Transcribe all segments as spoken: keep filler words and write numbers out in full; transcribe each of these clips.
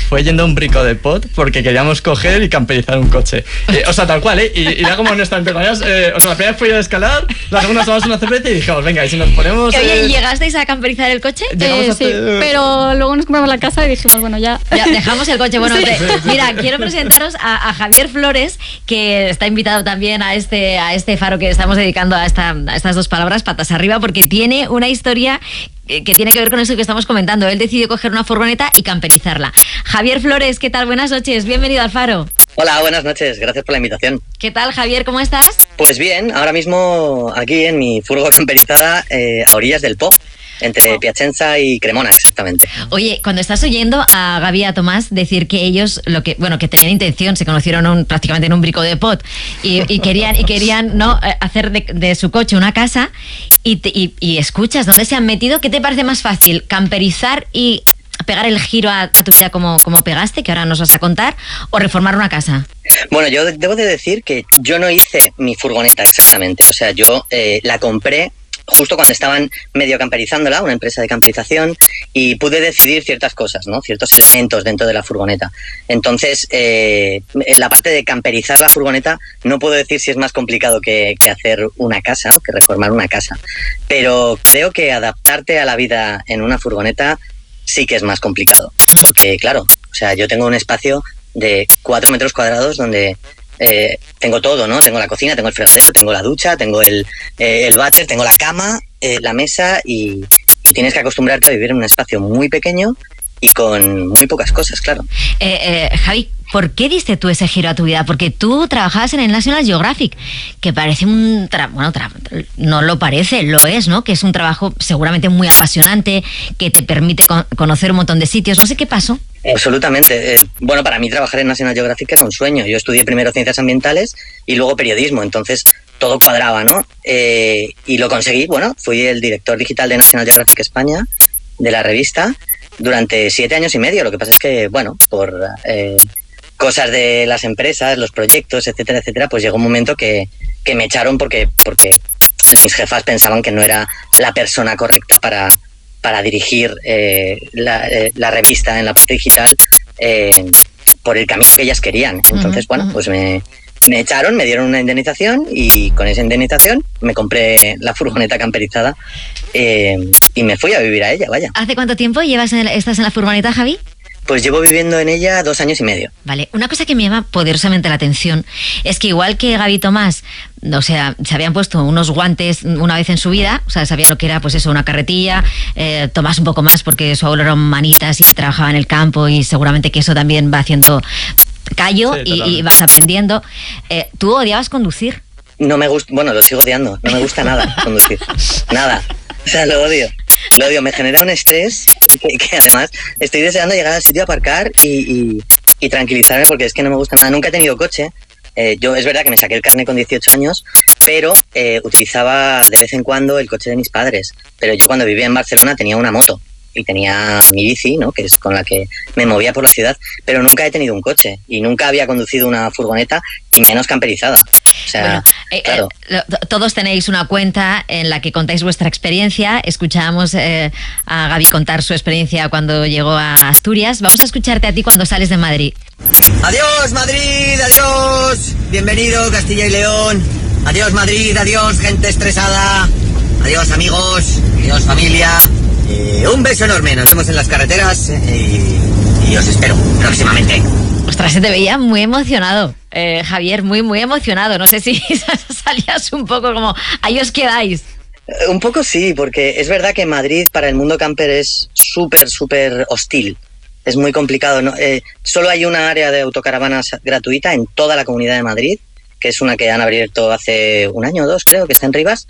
fue yendo a un brico de pot porque queríamos coger y camperizar un coche. Eh, o sea, tal cual, ¿eh? Y, y era como nuestra entregadas, eh, o sea, la primera vez fue ir a escalar, la segunda tomamos una cerveza y dijimos, venga, y si nos ponemos... Oye, eh, ¿llegasteis a camperizar el coche? Eh, a sí, hacer- pero luego nos compramos la casa y dijimos, bueno, ya... Ya, dejamos el coche. Bueno, Sí. te- Sí, sí, mira, sí. quiero presentaros a, a Javier Flores, que está invitado también a este, a este faro que estamos dedicando a, esta, a estas dos palabras, patas arriba, porque tiene una historia que que tiene que ver con eso que estamos comentando. Él decidió coger una furgoneta y camperizarla. Javier Flores, ¿qué tal? Buenas noches, bienvenido al Faro. Hola, buenas noches, gracias por la invitación. ¿Qué tal, Javier? ¿Cómo estás? Pues bien, ahora mismo aquí en mi furgo camperizada eh, a orillas del Po, entre Piacenza y Cremona, exactamente. Oye, cuando estás oyendo a Gaby y a Tomás decir que ellos, lo que bueno, que tenían intención, se conocieron un- prácticamente en un brico de pot y, y querían y querían no Eh, hacer de, de su coche una casa y, te- y, y escuchas dónde se han metido, ¿qué te parece más fácil? ¿Camperizar y pegar el giro a, a tu vida como, como pegaste, que ahora nos vas a contar, o reformar una casa? Bueno, yo de- debo de decir que yo no hice mi furgoneta exactamente, o sea, yo eh, la compré justo cuando estaban medio camperizándola, una empresa de camperización, y pude decidir ciertas cosas, ¿no? Ciertos elementos dentro de la furgoneta. Entonces, eh, en la parte de camperizar la furgoneta, no puedo decir si es más complicado que, que hacer una casa, ¿no? Que reformar una casa. Pero creo que adaptarte a la vida en una furgoneta sí que es más complicado. Porque, claro, o sea, yo tengo un espacio de cuatro metros cuadrados donde eh, tengo todo, ¿no? Tengo la cocina, tengo el fregadero, tengo la ducha, tengo el, eh, el váter, tengo la cama, eh, la mesa y, y tienes que acostumbrarte a vivir en un espacio muy pequeño y con muy pocas cosas, claro. Eh, eh, Javi, ¿por qué diste tú ese giro a tu vida? Porque tú trabajabas en el National Geographic, que parece un... Tra- bueno, tra- no lo parece, lo es, ¿no? Que es un trabajo seguramente muy apasionante, que te permite con- conocer un montón de sitios. No sé qué pasó. Absolutamente. Eh, bueno, para mí trabajar en National Geographic era un sueño. Yo estudié primero ciencias ambientales y luego periodismo, entonces todo cuadraba, ¿no? Eh, y lo conseguí, bueno, fui el director digital de National Geographic España, de la revista, durante siete años y medio. Lo que pasa es que, bueno, por eh, cosas de las empresas, los proyectos, etcétera, etcétera, pues llegó un momento que, que me echaron porque, porque mis jefas pensaban que no era la persona correcta para... para dirigir eh, la, eh, la revista en la parte digital eh, por el camino que ellas querían. Entonces, Uh-huh, bueno, uh-huh. pues me, me echaron, me dieron una indemnización y con esa indemnización me compré la furgoneta camperizada eh, y me fui a vivir a ella, vaya. ¿Hace cuánto tiempo llevas en el- estás en la furgoneta, Javi? Pues llevo viviendo en ella dos años y medio. Vale, una cosa que me llama poderosamente la atención es que igual que Gaby y Tomás, o sea, se habían puesto unos guantes una vez en su vida, o sea, sabían lo que era, pues eso, una carretilla, eh, Tomás un poco más porque su abuelo eran manitas y trabajaba en el campo y seguramente que eso también va haciendo callo Sí, y, y totalmente. vas aprendiendo. Eh, ¿Tú odiabas conducir? No me gusta, bueno, lo sigo odiando, no me gusta nada conducir, nada, o sea, lo odio, lo odio, me genera un estrés que, que además estoy deseando llegar al sitio a aparcar y, y, y tranquilizarme porque es que no me gusta nada, nunca he tenido coche, eh, yo es verdad que me saqué el carnet con dieciocho años, pero eh, utilizaba de vez en cuando el coche de mis padres, pero yo cuando vivía en Barcelona tenía una moto y tenía mi bici, ¿no? Que es con la que me movía por la ciudad, pero nunca he tenido un coche y nunca había conducido una furgoneta y menos camperizada. O sea, Bueno, eh, claro. eh, lo- todos tenéis una cuenta en la que contáis vuestra experiencia. Escuchábamos eh, a Gaby contar su experiencia cuando llegó a Asturias. Vamos a escucharte a ti cuando sales de Madrid. Adiós Madrid, adiós. Bienvenido Castilla y León. Adiós Madrid, adiós gente estresada. Adiós amigos, adiós familia. Eh, un beso enorme, nos vemos en las carreteras eh, y os espero próximamente. Ostras, se te veía muy emocionado, eh, Javier, muy, muy emocionado. No sé si salías un poco como, ahí os quedáis. Eh, Un poco sí, porque es verdad que Madrid para el mundo camper es súper, súper hostil. Es muy complicado, ¿no? Eh, solo hay una área de autocaravanas gratuita en toda la Comunidad de Madrid, que es una que han abierto hace un año o dos, creo, que está en Rivas,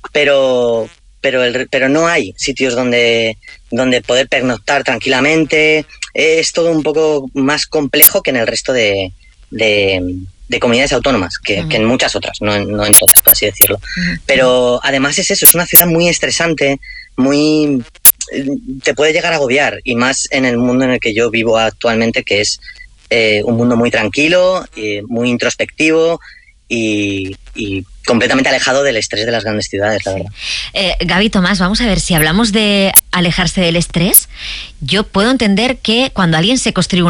pero pero el, pero no hay sitios donde, donde poder pernoctar tranquilamente. Es todo un poco más complejo que en el resto de, de, de comunidades autónomas, que, Uh-huh. que en muchas otras, no en, no en todas, por así decirlo. Uh-huh. Pero además es eso, es una ciudad muy estresante, muy... te puede llegar a agobiar, y más en el mundo en el que yo vivo actualmente, que es eh, un mundo muy tranquilo, eh, muy introspectivo y, y completamente alejado del estrés de las grandes ciudades, la verdad. Eh, Gaby, Tomás, vamos a ver, si hablamos de alejarse del estrés, yo puedo entender que cuando alguien se construye una